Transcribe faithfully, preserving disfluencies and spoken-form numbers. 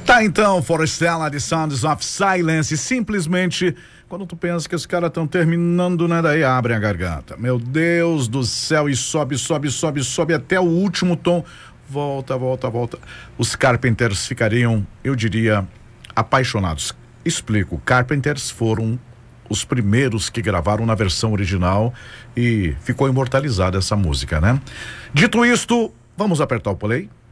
Tá então, Forestella de Sounds of Silence. Simplesmente, quando tu pensa que os caras estão terminando, né? Daí abrem a garganta. Meu Deus do céu, e sobe, sobe, sobe, sobe até o último tom. Volta, volta, volta. Os Carpenters ficariam, eu diria, apaixonados. Explico, Carpenters foram os primeiros que gravaram na versão original e ficou imortalizada essa música, né? Dito isto, vamos apertar o play.